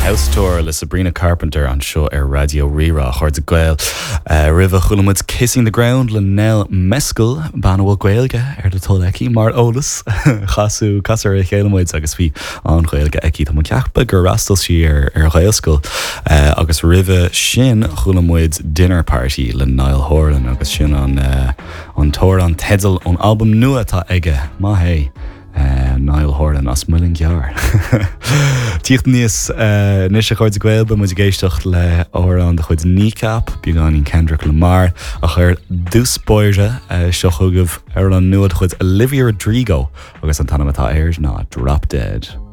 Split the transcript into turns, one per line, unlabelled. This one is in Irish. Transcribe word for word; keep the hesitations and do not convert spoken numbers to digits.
House Tour le Sabrina Carpenter an seo ar Radio Rira chuir de gweil uh, Riva chulamid Kissing the Ground le Nell Mescal banhfuil gweilge ar de toleki mar ólas chasú casar a chéalamuid agus bhí an gweilge eici tá ceachpa gur rastal si ar ar ghailscoil uh, agus Riva sin chulamid dinner party le Niall Horan agus sin an uh, an tóir an tedal an album nua tá aige má hé Uh, Niall Horan as mullin gear. Tíocht níos uh, níos a chuid a gweil ba muid géisteach le óir an de chuid kneecap bí gan in Kendrick Lamar a chuir dús boire uh, seo chugah ar an nuad chuid Olivia Rodrigo agus an tanam atá airs ná Drop Dead.